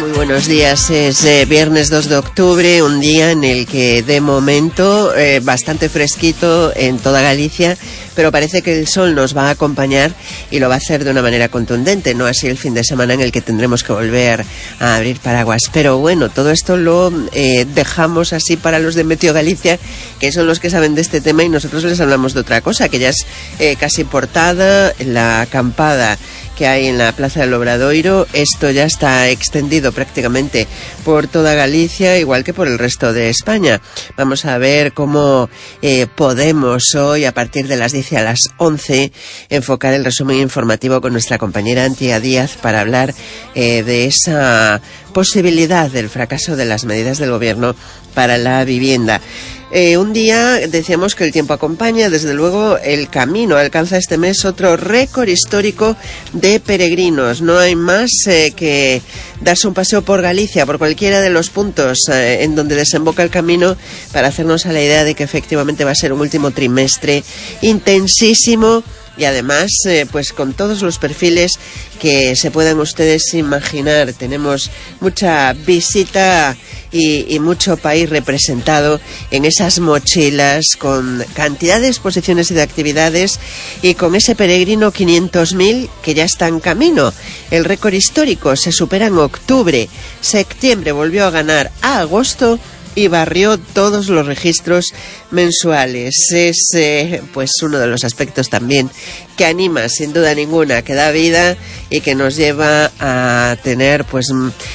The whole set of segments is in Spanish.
Muy buenos días, es viernes 2 de octubre, un día en el que de momento bastante fresquito en toda Galicia, pero parece que el sol nos va a acompañar y lo va a hacer de una manera contundente, no así el fin de semana en el que tendremos que volver a abrir paraguas. Pero bueno, todo esto lo dejamos así para los de Meteo Galicia, que son los que saben de este tema, y nosotros les hablamos de otra cosa, que ya es casi portada, la acampada que hay en la Plaza del Obradoiro. Esto ya está extendido prácticamente por toda Galicia, igual que por el resto de España. Vamos a ver cómo podemos hoy, a partir de las 10 a las 11, enfocar el resumen informativo con nuestra compañera Antía Díaz para hablar de esa posibilidad del fracaso de las medidas del gobierno para la vivienda. Un día decíamos que el tiempo acompaña, desde luego el camino alcanza este mes otro récord histórico de peregrinos. No hay más que darse un paseo por Galicia, por cualquiera de los puntos en donde desemboca el camino, para hacernos a la idea de que efectivamente va a ser un último trimestre intensísimo. Y además, pues con todos los perfiles que se puedan ustedes imaginar. Tenemos mucha visita y mucho país representado en esas mochilas, con cantidad de exposiciones y de actividades, y con ese peregrino 500.000 que ya está en camino. El récord histórico se supera en octubre. Septiembre volvió a ganar a agosto y barrió todos los registros mensuales. Es pues uno de los aspectos también que anima, sin duda ninguna, que da vida y que nos lleva a tener, pues,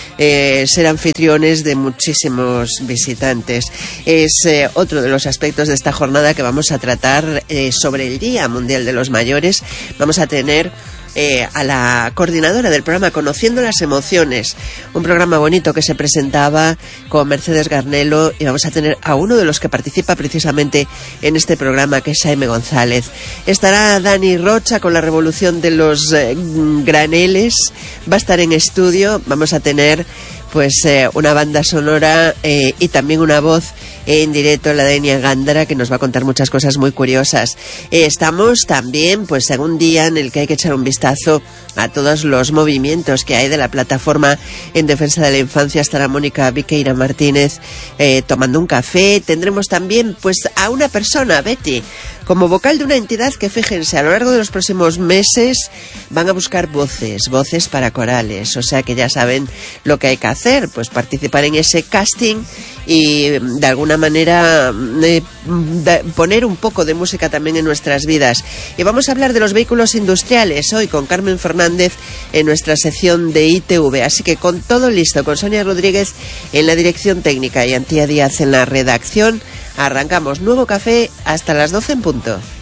ser anfitriones de muchísimos visitantes. Es otro de los aspectos de esta jornada que vamos a tratar sobre el Día Mundial de los Mayores. Vamos a tener a la coordinadora del programa Conociendo las Emociones, un programa bonito que se presentaba con Mercedes Garnelo, y vamos a tener a uno de los que participa precisamente en este programa, que es Jaime González. Estará Dani Rocha con la revolución de los graneles, va a estar en estudio. Vamos a tener pues una banda sonora y también una voz en directo, la de Enia Gándara, que nos va a contar muchas cosas muy curiosas. Estamos también pues en un día en el que hay que echar un vistazo a todos los movimientos que hay de la plataforma en defensa de la infancia. Estará Mónica Viqueira Martínez tomando un café. Tendremos también pues a una persona, Betty, como vocal de una entidad que, fíjense, a lo largo de los próximos meses van a buscar voces para corales. O sea que ya saben lo que hay que hacer, pues participar en ese casting y de alguna manera poner un poco de música también en nuestras vidas. Y vamos a hablar de los vehículos industriales hoy con Carmen Fernández en nuestra sección de ITV. Así que con todo listo, con Sonia Rodríguez en la dirección técnica y Antía Díaz en la redacción, arrancamos Nuevo Café hasta las 12 en punto.